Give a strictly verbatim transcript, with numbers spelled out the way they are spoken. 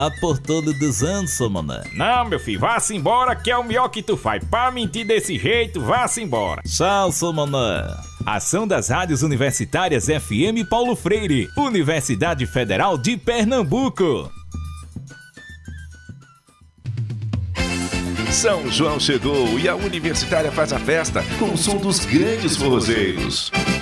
por todo dos anos, seu mané. Não, meu filho, vá-se embora que é o melhor que tu faz. Pra mentir desse jeito, vá-se embora. Tchau, seu mané. Ação das Rádios Universitárias F M Paulo Freire, Universidade Federal de Pernambuco. São João chegou e a Universitária faz a festa com o som dos grandes forrozeiros.